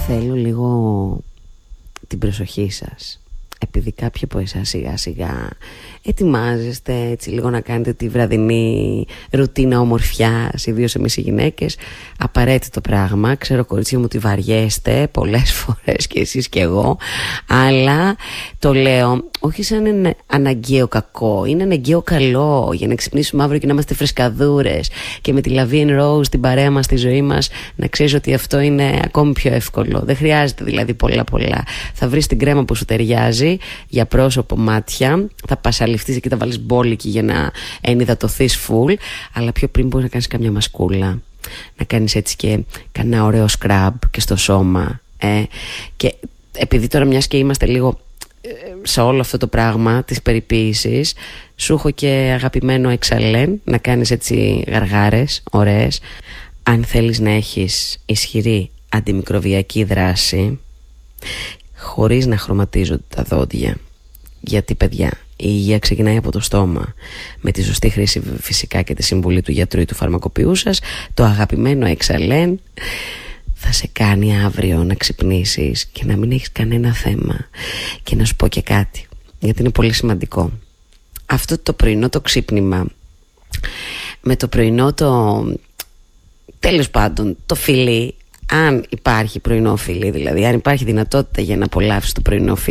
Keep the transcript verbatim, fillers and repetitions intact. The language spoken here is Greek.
Θέλω λίγο την προσοχή σας, επειδή κάποιοι από εσάς σιγά σιγά ετοιμάζεστε έτσι λίγο να κάνετε τη βραδινή ρουτίνα ομορφιάς, ιδίως εμείς οι γυναίκες. Απαραίτητο πράγμα. Ξέρω, κορίτσια μου, ότι βαριέστε πολλές φορές και εσείς και εγώ, αλλά το λέω όχι σαν είναι αναγκαίο κακό, είναι αναγκαίο καλό για να ξυπνήσουμε αύριο και να είμαστε φρεσκαδούρες και με τη Lavigne Rose την παρέα μας, στη ζωή μας, να ξέρεις ότι αυτό είναι ακόμη πιο εύκολο. Δεν χρειάζεται δηλαδή πολλά πολλά. Θα βρεις την κρέμα που σου ταιριάζει για πρόσωπο, μάτια, θα πασαλιφτείς και θα βάλεις μπόλικη για να ενυδατωθείς full, αλλά πιο πριν μπορείς να κάνεις καμιά μασκούλα, να κάνεις έτσι και κανένα ωραίο σκραμπ και στο σώμα, ε. Και επειδή τώρα μιας και είμαστε λίγο σε όλο αυτό το πράγμα της περιποίησης, σου έχω και αγαπημένο εξαλέν να κάνεις έτσι γαργάρες ωραίες. Αν θέλεις να έχεις ισχυρή αντιμικροβιακή δράση χωρίς να χρωματίζονται τα δόντια, γιατί παιδιά, η υγεία ξεκινάει από το στόμα, με τη σωστή χρήση φυσικά και τη συμβουλή του γιατρού ή του φαρμακοποιού σας, το αγαπημένο εξαλέν θα σε κάνει αύριο να ξυπνήσεις και να μην έχεις κανένα θέμα. Και να σου πω και κάτι, γιατί είναι πολύ σημαντικό. Αυτό το πρωινό το ξύπνημα με το πρωινό το, τέλος πάντων, το φιλί, αν υπάρχει πρωινό φιλί, δηλαδή αν υπάρχει δυνατότητα για να απολαύσεις το πρωινό φιλί,